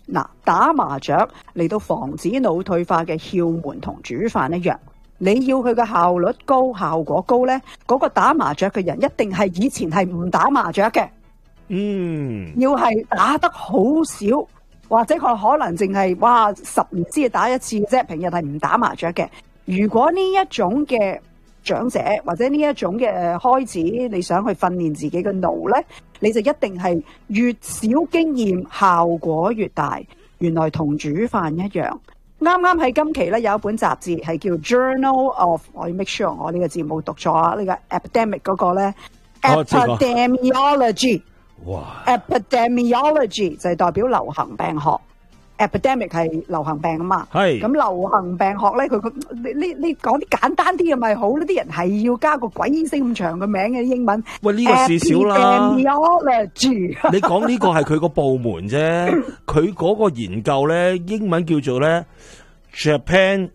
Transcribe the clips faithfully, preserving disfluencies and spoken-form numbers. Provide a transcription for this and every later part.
嗱，打麻雀嚟到防止腦退化嘅竅門同煮飯一樣，你要佢嘅效率高、效果高呢，嗰、嗰個打麻雀嘅人一定係以前係唔打麻雀嘅， 嗯， 要係打得好少，或者佢可能淨係哇十年先打一次啫，平日係唔打麻雀嘅。如果呢一種嘅長者或者呢一種嘅開始，你想去訓練自己嘅腦呢，你就一定係越少經驗效果越大。原來同煮飯一樣。啱啱喺今期咧有一本雜誌係叫 Journal of， 我要 make sure 我呢個字冇讀錯啊，呢、這個 epidemic 嗰個咧 epidemiology， 哇 epidemiology 就係代表流行病學。epidemic 係流行病啊嘛， 係咁流行病學咧，佢佢你你你講啲簡單啲嘅咪好呢？啲人係要加個鬼死咁長嘅名嘅英文。 喂，呢、這個事少啦。 epidemiology 你講呢個係佢個部門啫，佢嗰個研究咧，英文叫做咧 Japan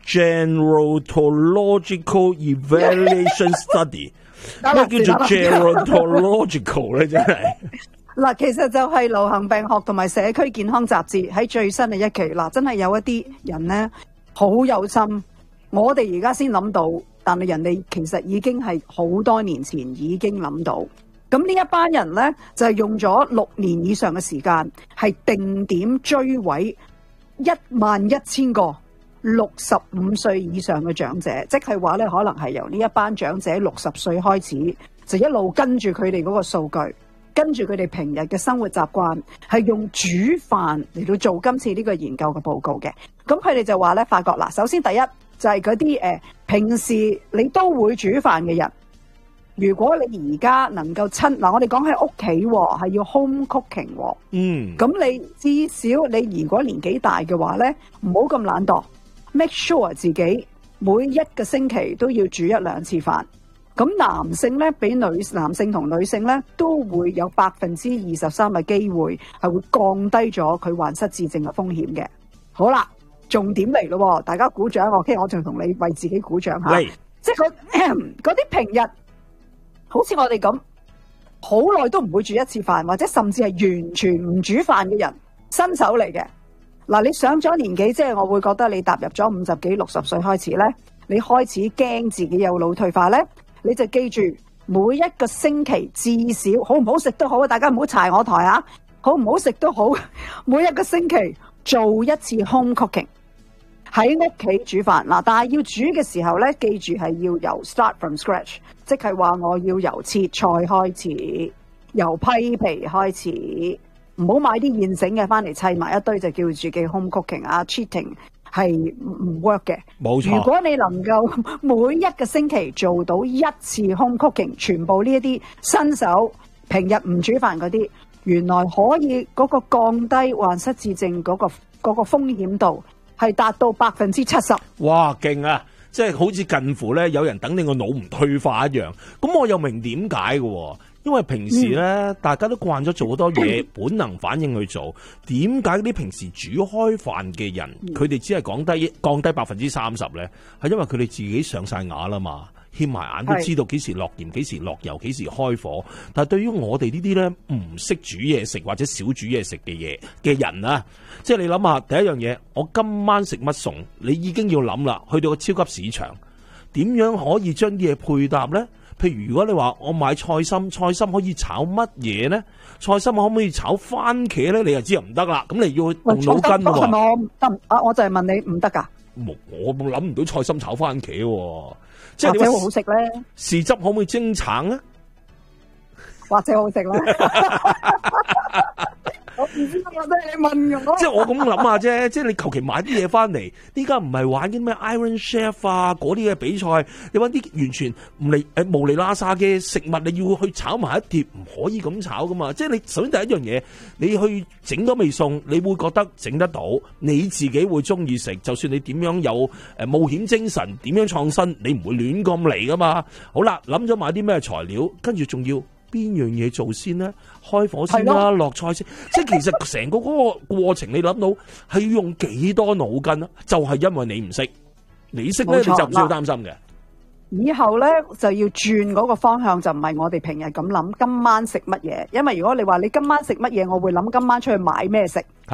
Gerontological Evaluation Study。咩叫做 gerontological 咧？真係。 嗱，其實就係流行病學同埋社區健康雜誌喺最新嘅一期嗱，真係有一啲人咧好有心，我哋而家先諗到，但係人哋其實已經係好多年前已經諗到。咁呢一班人咧就係用咗六年以上嘅時間，係定點追毀一萬一千個六十五歲以上嘅長者，即係話咧可能係由呢一班長者六十歲開始，就一路跟住佢哋嗰個數據。跟住佢哋平日嘅生活習慣，係用煮飯嚟到做今次呢個研究嘅報告嘅。咁佢哋就話咧，發覺嗱，首先第一就係嗰啲誒平時你都會煮飯嘅人，如果你而家能夠親嗱，我哋講喺屋企係要 home cooking， 嗯， 咁你至少你如果年紀大嘅話咧，唔好咁懶惰 ，make sure 自己每一個星期都要煮一兩次飯。咁男性咧，比女男性同女性咧，都會有百分之二十三嘅機會係會降低咗佢患失智症嘅風險嘅。好啦，重點嚟咯，大家鼓掌。OK，我仲同你為自己鼓掌下。即係嗰啲平日，好似我哋咁，好耐都唔會煮一次飯，或者甚至係完全唔煮飯嘅人，新手嚟嘅。嗱，你上咗年紀，即係我會覺得你踏入咗五十幾、六十歲開始咧，你開始驚自己有腦退化咧。你就記住，每一個星期至少好唔好食都好，大家唔好柴我台啊！好唔好食都好，每一個星期做一次 home cooking， 喺屋企煮飯嗱。但係要煮嘅時候咧，記住係要由 start from scratch， 即係話我要由切菜開始，由批皮開始，唔好買啲現成嘅翻嚟砌埋一堆就叫自己 home cooking 啊 cheating。係唔 work 嘅， 冇錯。 如果你能夠每一個星期做到一次 home cooking， 全部呢一啲新手平日唔煮飯嗰啲，原來可以嗰個降低患失智症嗰個嗰個風險度係達到百分之七十。 哇，勁啊！即係好似近乎咧，有人等你個腦唔退化一樣。咁我又明點解嘅，因為平時咧、嗯、大家都慣咗做好多嘢，本能反應去做。點解啲平時煮開飯嘅人，佢哋、嗯、只係降低降低百分之三十咧？係因為佢哋自己上晒牙啦嘛，掀埋眼都知道幾時落鹽、幾時落油、幾時開火。但係對於我哋呢啲咧唔識煮嘢食或者少煮嘢食嘅嘢嘅人啊，即係你諗下第一樣嘢，我今晚食乜餸，你已經要諗啦。去到個超級市場，點樣可以將啲嘢配搭咧？譬如如果你話我買菜心，菜心可以炒乜嘢咧？菜心可唔可以炒番茄咧？你就知又唔得啦。咁你要動腦筋喎。係咪我得啊？我就係問你唔得噶。 冇，我冇諗唔到菜心炒番茄， 即係點會好食咧？ 豉汁可唔可以蒸橙咧？ 或者好食咧？我唔知啊，真係你問我。 即係我咁諗下啫，即係你求其買啲嘢翻嚟，依家唔係玩啲咩 Iron Chef 啊嗰啲嘅比賽，你揾啲完全唔嚟誒無厘啦沙嘅食物，你要去炒埋一碟，唔可以咁炒噶嘛。即係你首先第一樣嘢，你去整咗味餸，你會覺得整得到，你自己會中意食。就算你點樣有誒冒險精神，點樣創新，你唔會亂咁嚟噶嘛。好啦，諗咗買啲咩材料，跟住仲要邊樣嘢做先呢？開火先啦，落菜先。即係其實成個嗰個過程，你諗到係要用幾多腦筋啊？就係、是、因為你唔識，你識咧你就唔需要擔心嘅。 以後咧就要轉嗰個方向，就唔係我哋平日咁諗今晚食乜嘢。因為如果你話你今晚食乜嘢，我會諗今晚出去買咩食。